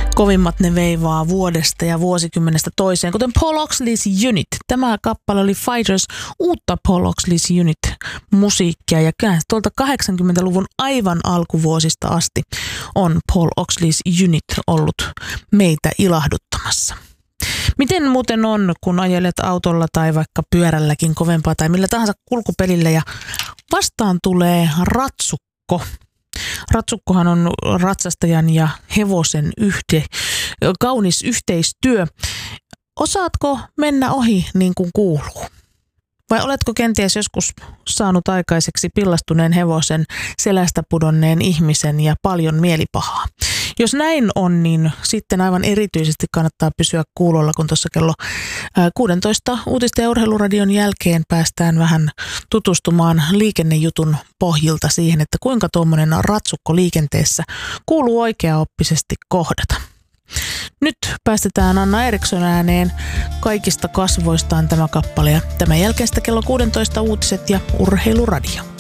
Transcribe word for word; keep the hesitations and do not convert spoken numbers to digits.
Kovimmat ne veivaa vuodesta ja vuosikymmenestä toiseen, kuten Paul Oakley's Unit. Tämä kappale oli Fighters uutta Paul Oakley's Unit-musiikkia ja kyllä tuolta kahdeksankymmentäluvun aivan alkuvuosista asti on Paul Oakley's Unit ollut meitä ilahduttamassa. Miten muuten on, kun ajelet autolla tai vaikka pyörälläkin kovempaa tai millä tahansa kulkupelillä ja vastaan tulee ratsukko? Ratsukkohan on ratsastajan ja hevosen yhte, kaunis yhteistyö. Osaatko mennä ohi niin kuin kuuluu? Vai oletko kenties joskus saanut aikaiseksi pillastuneen hevosen, selästä pudonneen ihmisen ja paljon mielipahaa? Jos näin on, niin sitten aivan erityisesti kannattaa pysyä kuulolla, kun tuossa kello kuusitoista uutisten ja urheiluradion jälkeen päästään vähän tutustumaan liikennejutun pohjilta siihen, että kuinka tuommoinen ratsukko liikenteessä kuuluu oikeaoppisesti kohdata. Nyt päästetään Anna Eriksson ääneen Kaikista kasvoistaan tämä kappale ja tämän jälkeen kello kuusitoista uutiset ja urheiluradio.